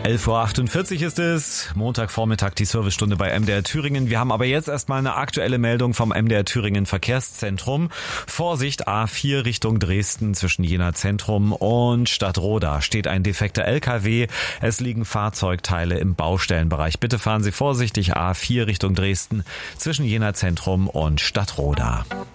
11.48 Uhr ist es, Montagvormittag, die Servicestunde bei MDR Thüringen. Wir haben aber jetzt erstmal eine aktuelle Meldung vom MDR Thüringen Verkehrszentrum. Vorsicht, A4 Richtung Dresden zwischen Jena Zentrum und Stadtroda steht ein defekter LKW. Es liegen Fahrzeugteile im Baustellenbereich. Bitte fahren Sie vorsichtig, A4 Richtung Dresden zwischen Jena Zentrum und Stadtroda.